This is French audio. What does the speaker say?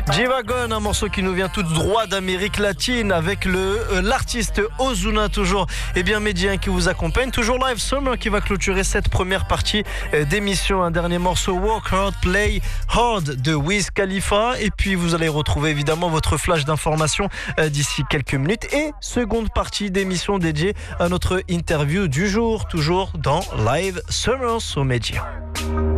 G-Wagon, un morceau qui nous vient tout droit d'Amérique latine avec l'artiste Ozuna, toujours médien qui vous accompagne, toujours Live Summer qui va clôturer cette première partie d'émission. Un dernier morceau, Work Hard, Play Hard de Wiz Khalifa, et puis vous allez retrouver évidemment votre flash d'information d'ici quelques minutes, et seconde partie d'émission dédiée à notre interview du jour, toujours dans Live Summer sur Média.